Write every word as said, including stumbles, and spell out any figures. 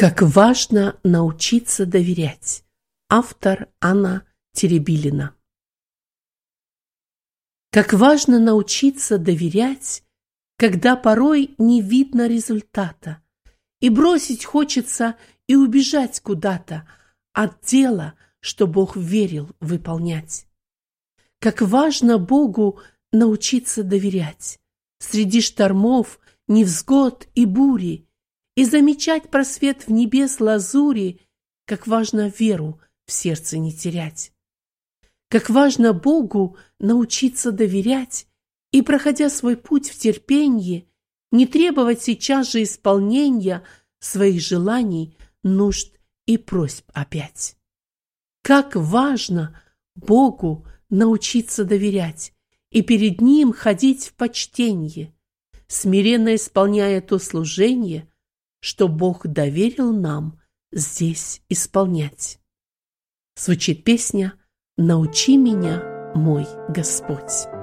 Как важно научиться доверять. Автор Анна Теребилина. Как важно научиться доверять, когда порой не видно результата, и бросить хочется и убежать куда-то от дела, что Бог верил выполнять. Как важно Богу научиться доверять среди штормов, невзгод и бури, и замечать просвет в небес лазури, как важно веру в сердце не терять. Как важно Богу научиться доверять и, проходя свой путь в терпенье, не требовать сейчас же исполнения своих желаний, нужд и просьб опять. Как важно Богу научиться доверять и перед Ним ходить в почтенье, смиренно исполняя то служение, что Бог доверил нам здесь исполнять. Звучит песня «Научи меня, мой Господь».